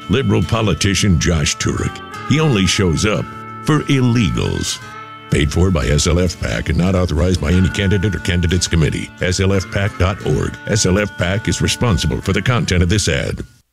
Liberal politician Josh Turek. He only shows up for illegals. Paid for by SLF PAC and not authorized by any candidate or candidates committee. SLFPAC.org. SLF PAC is responsible for the content of this ad.